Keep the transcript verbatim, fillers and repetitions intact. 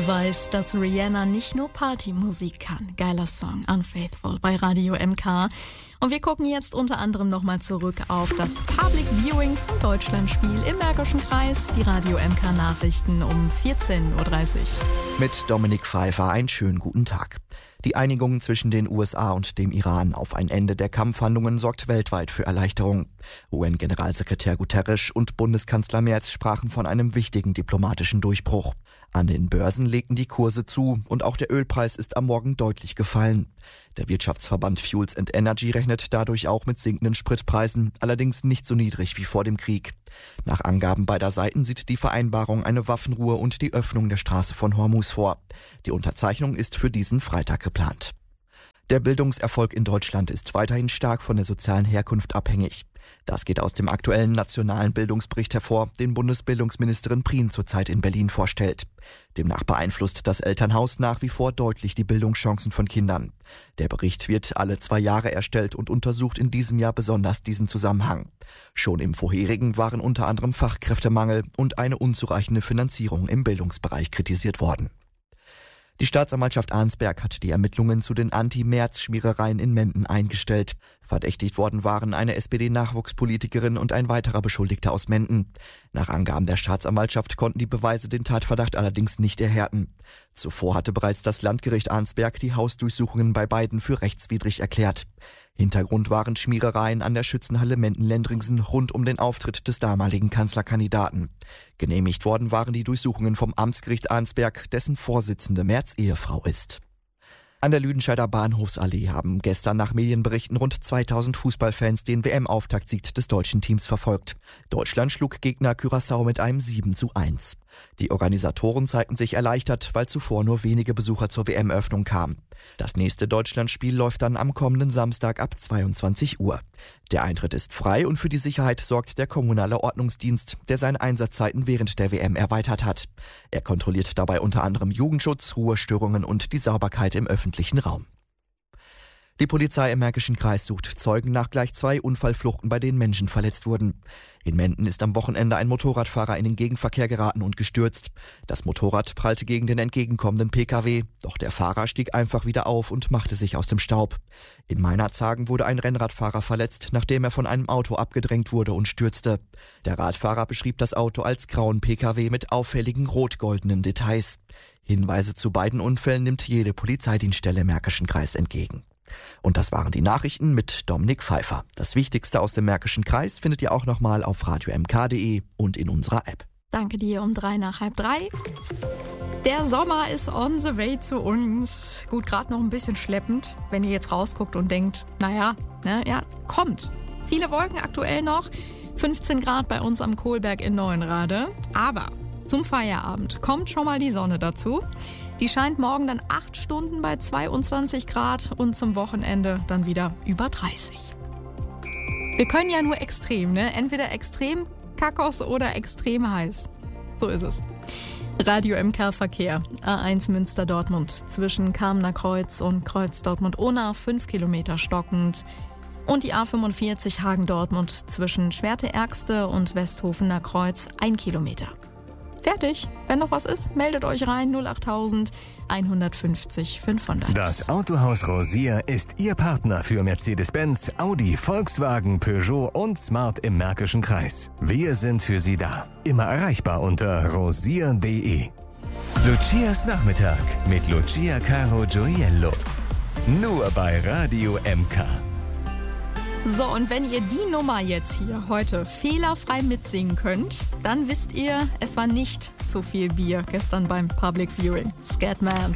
beweist, dass Rihanna nicht nur Partymusik kann. Geiler Song, Unfaithful, bei Radio M K. Und wir gucken jetzt unter anderem nochmal zurück auf das Public Viewing zum Deutschlandspiel im Märkischen Kreis. Die Radio M K Nachrichten um vierzehn Uhr dreißig. Mit Dominik Pfeiffer einen schönen guten Tag. Die Einigung zwischen den U S A und dem Iran auf ein Ende der Kampfhandlungen sorgt weltweit für Erleichterung. U N-Generalsekretär Guterres und Bundeskanzler Merz sprachen von einem wichtigen diplomatischen Durchbruch. An den Börsen legten die Kurse zu und auch der Ölpreis ist am Morgen deutlich gefallen. Der Wirtschaftsverband Fuels and Energy rechnet dadurch auch mit sinkenden Spritpreisen, allerdings nicht so niedrig wie vor dem Krieg. Nach Angaben beider Seiten sieht die Vereinbarung eine Waffenruhe und die Öffnung der Straße von Hormuz vor. Die Unterzeichnung ist für diesen Freitag geplant. Der Bildungserfolg in Deutschland ist weiterhin stark von der sozialen Herkunft abhängig. Das geht aus dem aktuellen nationalen Bildungsbericht hervor, den Bundesbildungsministerin Prien zurzeit in Berlin vorstellt. Demnach beeinflusst das Elternhaus nach wie vor deutlich die Bildungschancen von Kindern. Der Bericht wird alle zwei Jahre erstellt und untersucht in diesem Jahr besonders diesen Zusammenhang. Schon im vorherigen waren unter anderem Fachkräftemangel und eine unzureichende Finanzierung im Bildungsbereich kritisiert worden. Die Staatsanwaltschaft Arnsberg hat die Ermittlungen zu den Anti-Merz-Schmierereien in Menden eingestellt. Verdächtigt worden waren eine S P D-Nachwuchspolitikerin und ein weiterer Beschuldigter aus Menden. Nach Angaben der Staatsanwaltschaft konnten die Beweise den Tatverdacht allerdings nicht erhärten. Zuvor hatte bereits das Landgericht Arnsberg die Hausdurchsuchungen bei beiden für rechtswidrig erklärt. Hintergrund waren Schmierereien an der Schützenhalle Menden-Lendringsen rund um den Auftritt des damaligen Kanzlerkandidaten. Genehmigt worden waren die Durchsuchungen vom Amtsgericht Arnsberg, dessen Vorsitzende Merz Ehefrau ist. An der Lüdenscheider Bahnhofsallee haben gestern nach Medienberichten rund zweitausend Fußballfans den W M-Auftaktsieg des deutschen Teams verfolgt. Deutschland schlug Gegner Curaçao mit einem sieben zu eins. Die Organisatoren zeigten sich erleichtert, weil zuvor nur wenige Besucher zur W M-Eröffnung kamen. Das nächste Deutschlandspiel läuft dann am kommenden Samstag ab zweiundzwanzig Uhr. Der Eintritt ist frei und für die Sicherheit sorgt der kommunale Ordnungsdienst, der seine Einsatzzeiten während der W M erweitert hat. Er kontrolliert dabei unter anderem Jugendschutz, Ruhestörungen und die Sauberkeit im öffentlichen Raum. Die Polizei im Märkischen Kreis sucht Zeugen nach gleich zwei Unfallfluchten, bei denen Menschen verletzt wurden. In Menden ist am Wochenende ein Motorradfahrer in den Gegenverkehr geraten und gestürzt. Das Motorrad prallte gegen den entgegenkommenden P K W, doch der Fahrer stieg einfach wieder auf und machte sich aus dem Staub. In Meinerzhagen wurde ein Rennradfahrer verletzt, nachdem er von einem Auto abgedrängt wurde und stürzte. Der Radfahrer beschrieb das Auto als grauen P K W mit auffälligen rot-goldenen Details. Hinweise zu beiden Unfällen nimmt jede Polizeidienststelle im Märkischen Kreis entgegen. Und das waren die Nachrichten mit Dominik Pfeiffer. Das Wichtigste aus dem Märkischen Kreis findet ihr auch nochmal auf radio m k punkt d e und in unserer App. Danke dir um drei nach halb drei. Der Sommer ist on the way zu uns. Gut, gerade noch ein bisschen schleppend, wenn ihr jetzt rausguckt und denkt, naja, ne, ja, kommt. Viele Wolken aktuell noch, fünfzehn Grad bei uns am Kohlberg in Neuenrade. Aber zum Feierabend kommt schon mal die Sonne dazu. Die scheint morgen dann acht Stunden bei zweiundzwanzig Grad und zum Wochenende dann wieder über dreißig. Wir können ja nur extrem, ne? Entweder extrem Kakos oder extrem heiß. So ist es. Radio M K Verkehr. A eins Münster-Dortmund zwischen Kamener Kreuz und Kreuz Dortmund-Unna fünf Kilometer stockend. Und die A fünfundvierzig Hagen-Dortmund zwischen Schwerte-Ergste und Westhofener Kreuz ein Kilometer. Fertig. Wenn noch was ist, meldet euch rein null achttausend einhundertfünfzig fünfhundert. Das Autohaus Rosier ist Ihr Partner für Mercedes-Benz, Audi, Volkswagen, Peugeot und Smart im Märkischen Kreis. Wir sind für Sie da. Immer erreichbar unter rosier punkt d e. Lucias Nachmittag mit Lucia Caro Gioiello. Nur bei Radio M K. So, und wenn ihr die Nummer jetzt hier heute fehlerfrei mitsingen könnt, dann wisst ihr, es war nicht zu viel Bier gestern beim Public Viewing. Scatman.